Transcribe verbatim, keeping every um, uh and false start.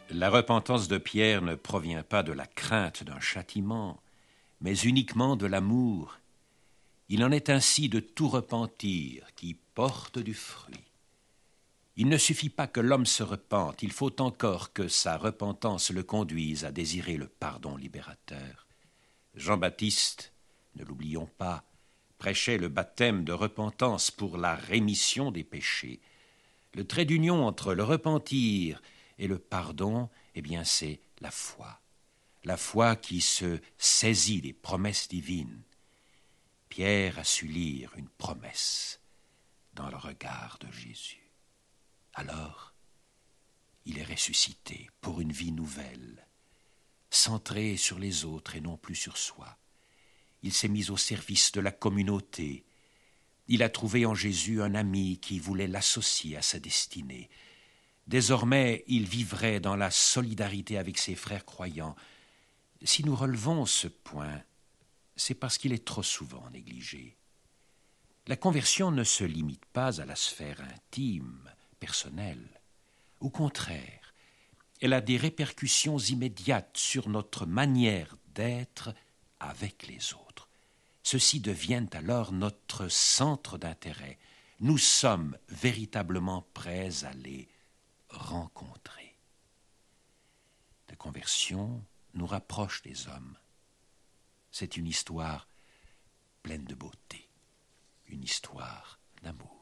La repentance de Pierre ne provient pas de la crainte d'un châtiment, mais uniquement de l'amour. Il en est ainsi de tout repentir qui porte du fruit. Il ne suffit pas que l'homme se repente, il faut encore que sa repentance le conduise à désirer le pardon libérateur. Jean-Baptiste, ne l'oublions pas, prêchait le baptême de repentance pour la rémission des péchés. Le trait d'union entre le repentir et le pardon, eh bien, c'est la foi. La foi qui se saisit des promesses divines. Pierre a su lire une promesse dans le regard de Jésus. Alors, il est ressuscité pour une vie nouvelle, centré sur les autres et non plus sur soi. Il s'est mis au service de la communauté. Il a trouvé en Jésus un ami qui voulait l'associer à sa destinée. Désormais, il vivrait dans la solidarité avec ses frères croyants. Si nous relevons ce point, c'est parce qu'il est trop souvent négligé. La conversion ne se limite pas à la sphère intime, personnelle. Au contraire, elle a des répercussions immédiates sur notre manière d'être avec les autres. Ceux-ci deviennent alors notre centre d'intérêt. Nous sommes véritablement prêts à les rencontrer. La conversion nous rapproche des hommes. C'est une histoire pleine de beauté, une histoire d'amour.